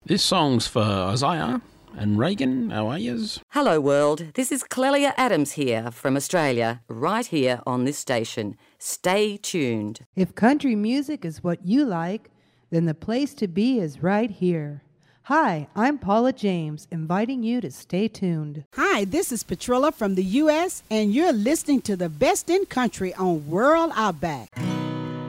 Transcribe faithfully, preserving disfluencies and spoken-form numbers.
This song's for Isaiah and Reagan. How are yous? Hello, world. This is Clelia Adams here from Australia, right here on this station. Stay tuned. If country music is what you like, then the place to be is right here. Hi, I'm Paula James, inviting you to stay tuned. Hi, this is Petrilla from the U S, and you're listening to the best in country on World Outback.